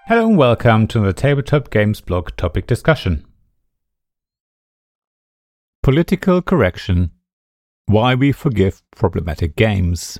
Hello and welcome to the Tabletop Games blog topic discussion. Political correction. Why we forgive problematic games.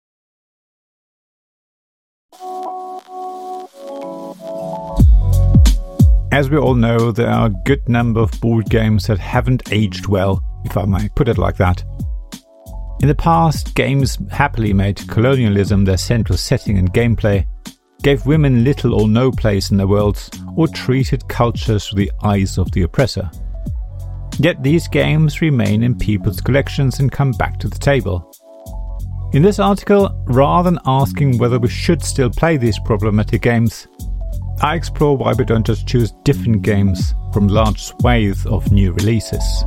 As we all know, there are a good number of board games that haven't aged well, if I might put it like that. In the past, games happily made colonialism their central setting and gameplay, gave women little or no place in the world, or treated cultures through the eyes of the oppressor. Yet these games remain in people's collections and come back to the table. In this article, rather than asking whether we should still play these problematic games, I explore why we don't just choose different games from large swathes of new releases.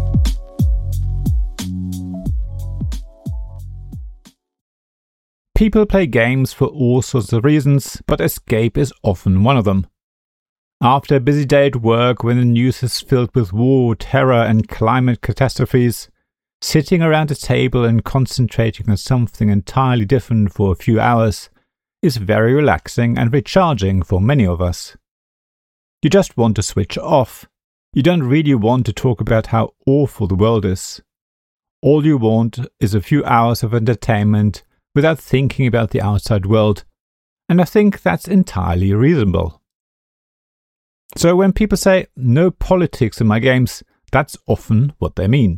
People play games for all sorts of reasons, but escape is often one of them. After a busy day at work, when the news is filled with war, terror and climate catastrophes, sitting around a table and concentrating on something entirely different for a few hours is very relaxing and recharging for many of us. You just want to switch off. You don't really want to talk about how awful the world is. All you want is a few hours of entertainment without thinking about the outside world, and I think that's entirely reasonable. So when people say, no politics in my games, that's often what they mean.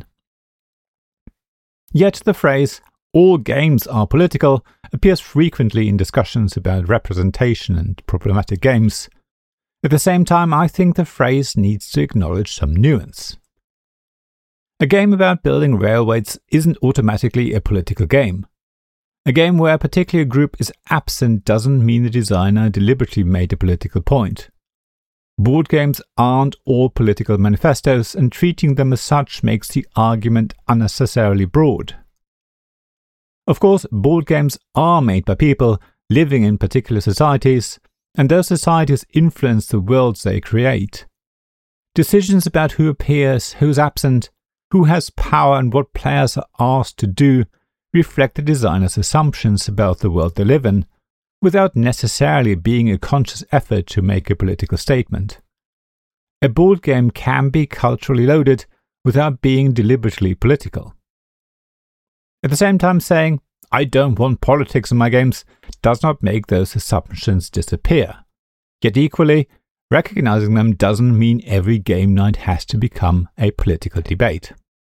Yet the phrase, all games are political, appears frequently in discussions about representation and problematic games. At the same time, I think the phrase needs to acknowledge some nuance. A game about building railways isn't automatically a political game. A game where a particular group is absent doesn't mean the designer deliberately made a political point. Board games aren't all political manifestos, and treating them as such makes the argument unnecessarily broad. Of course, board games are made by people living in particular societies, and those societies influence the worlds they create. Decisions about who appears, who's absent, who has power, and what players are asked to do reflect the designer's assumptions about the world they live in, without necessarily being a conscious effort to make a political statement. A board game can be culturally loaded without being deliberately political. At the same time, saying, I don't want politics in my games, does not make those assumptions disappear. Yet equally, recognizing them doesn't mean every game night has to become a political debate.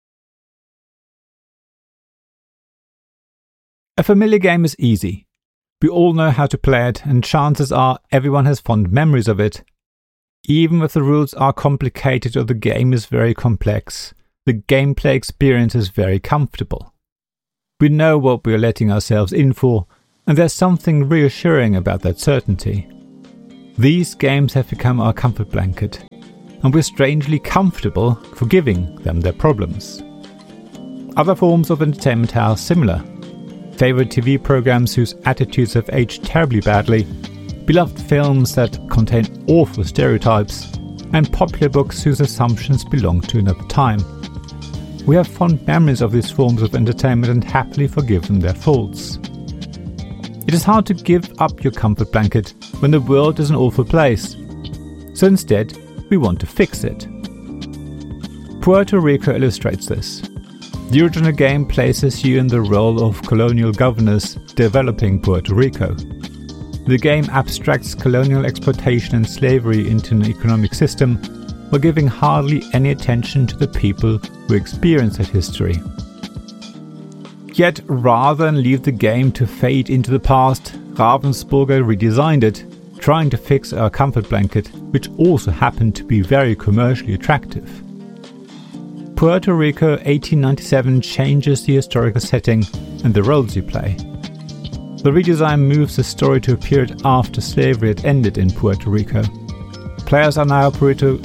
A familiar game is easy. We all know how to play it, and chances are everyone has fond memories of it. Even if the rules are complicated or the game is very complex, the gameplay experience is very comfortable. We know what we are letting ourselves in for, and there's something reassuring about that certainty. These games have become our comfort blanket, and we're strangely comfortable forgiving them their problems. Other forms of entertainment are similar. Favorite TV programs whose attitudes have aged terribly badly, beloved films that contain awful stereotypes, and popular books whose assumptions belong to another time. We have fond memories of these forms of entertainment and happily forgive them their faults. It is hard to give up your comfort blanket when the world is an awful place, so instead we want to fix it. Puerto Rico illustrates this. The original game places you in the role of colonial governors developing Puerto Rico. The game abstracts colonial exploitation and slavery into an economic system while giving hardly any attention to the people who experience that history. Yet, rather than leave the game to fade into the past, Ravensburger redesigned it, trying to fix our comfort blanket, which also happened to be very commercially attractive. Puerto Rico 1897 changes the historical setting and the roles you play. The redesign moves the story to a period after slavery had ended in Puerto Rico. Players are now Puerto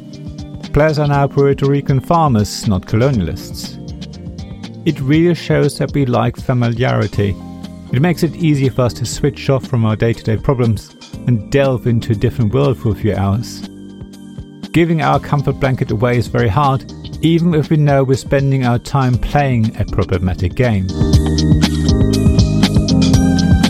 Rican farmers, not colonialists. It really shows that we like familiarity. It makes it easier for us to switch off from our day-to-day problems and delve into a different world for a few hours. Giving our comfort blanket away is very hard, even if we know we're spending our time playing a problematic game.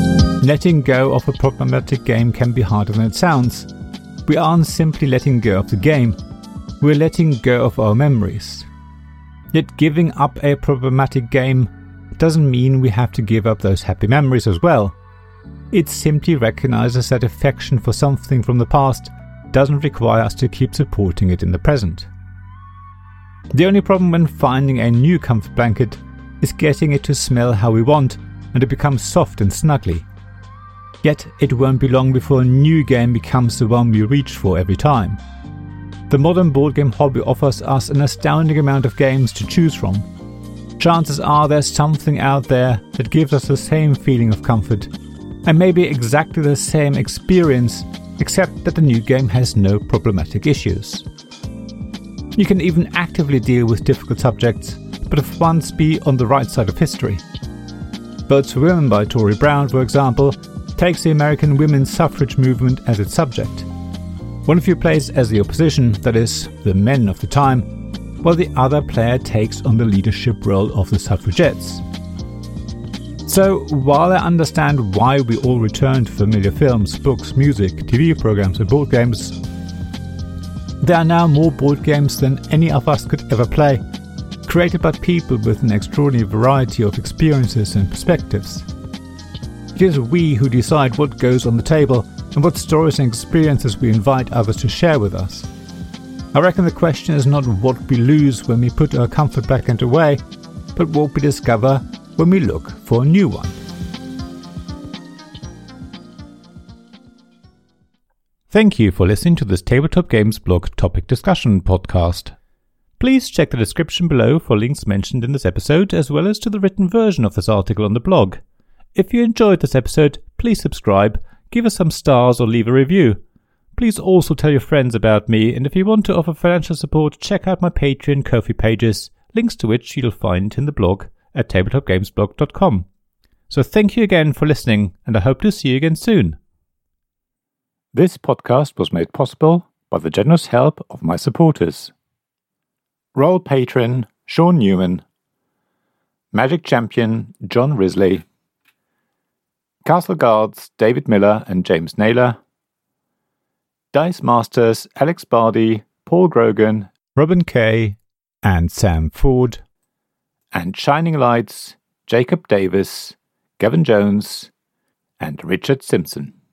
Letting go of a problematic game can be harder than it sounds. We aren't simply letting go of the game, we're letting go of our memories. Yet giving up a problematic game doesn't mean we have to give up those happy memories as well. It simply recognizes that affection for something from the past doesn't require us to keep supporting it in the present. The only problem when finding a new comfort blanket is getting it to smell how we want and to become soft and snuggly. Yet it won't be long before a new game becomes the one we reach for every time. The modern board game hobby offers us an astounding amount of games to choose from. Chances are there's something out there that gives us the same feeling of comfort, and maybe exactly the same experience, except that the new game has no problematic issues. You can even actively deal with difficult subjects, but for once be on the right side of history. Votes for Women by Tori Brown, for example, takes the American women's suffrage movement as its subject. One of you plays as the opposition, that is, the men of the time, while the other player takes on the leadership role of the suffragettes. So, while I understand why we all return to familiar films, books, music, TV programs and board games, there are now more board games than any of us could ever play, created by people with an extraordinary variety of experiences and perspectives. It is we who decide what goes on the table and what stories and experiences we invite others to share with us. I reckon the question is not what we lose when we put our comfort blanket away, but what we discover when we look for a new one. Thank you for listening to this Tabletop Games Blog topic discussion podcast. Please check the description below for links mentioned in this episode, as well as to the written version of this article on the blog. If you enjoyed this episode, please subscribe, give us some stars or leave a review. Please also tell your friends about me, and if you want to offer financial support, check out my Patreon and Ko-fi pages, links to which you'll find in the blog at tabletopgamesblog.com. So thank you again for listening, and I hope to see you again soon. This podcast was made possible by the generous help of my supporters. Royal Patron Sean Newman, Magic Champion John Risley, Castle Guards David Miller and James Naylor, Dice Masters Alex Bardi, Paul Grogan, Robin Kay, and Sam Ford, and Shining Lights Jacob Davis, Gavin Jones, and Richard Simpson.